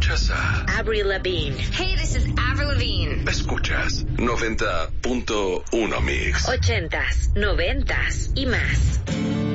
Escuchas a Avril Lavigne. Hey, this is Avril Lavigne. Escuchas 90.1 Mix. 80s, 90s y más.